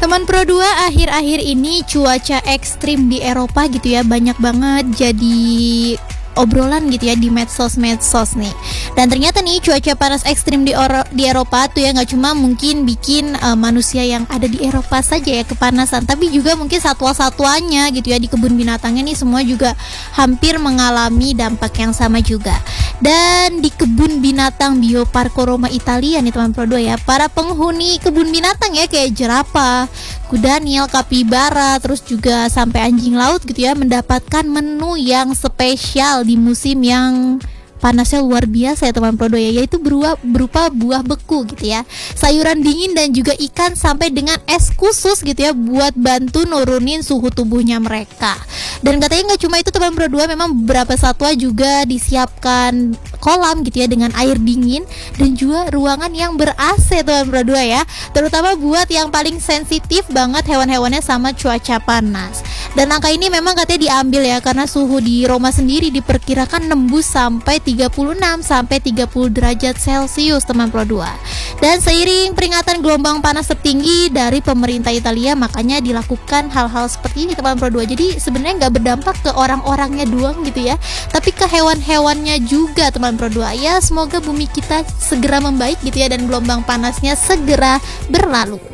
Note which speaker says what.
Speaker 1: Teman Pro 2, akhir-akhir ini cuaca ekstrim di Eropa gitu ya, banyak banget jadi obrolan gitu ya di medsos nih. Dan ternyata nih cuaca panas ekstrim di Eropa tuh ya nggak cuma mungkin bikin manusia yang ada di Eropa saja ya kepanasan, tapi juga mungkin satwa-satwanya gitu ya di kebun binatangnya nih semua juga hampir mengalami dampak yang sama juga. Dan di kebun binatang Bio Parco Roma Italia nih teman Pro 2 ya, para penghuni kebun binatang ya kayak jerapah, kuda Nil, kapibara, terus juga sampai anjing laut gitu ya mendapatkan menu yang spesial di musim yang panasnya luar biasa ya teman Pro 2 ya, yaitu berupa buah beku gitu ya, sayuran dingin dan juga ikan sampai dengan es khusus gitu ya buat bantu nurunin suhu tubuhnya mereka. Dan katanya nggak cuma itu teman Pro 2, memang beberapa satwa juga disiapkan kolam gitu ya dengan air dingin dan juga ruangan yang ber-AC teman Pro 2 ya, terutama buat yang paling sensitif banget hewan-hewannya sama cuaca panas. Dan angka ini memang katanya diambil ya karena suhu di Roma sendiri diperkirakan nembus sampai 36 sampai 30 derajat Celcius teman Pro 2. Dan seiring peringatan gelombang panas tertinggi dari pemerintah Italia, makanya dilakukan hal-hal seperti ini teman Pro 2. Jadi sebenarnya nggak berdampak ke orang-orangnya doang gitu ya, tapi ke hewan-hewannya juga teman Pro 2. Ya semoga bumi kita segera membaik gitu ya dan gelombang panasnya segera berlalu.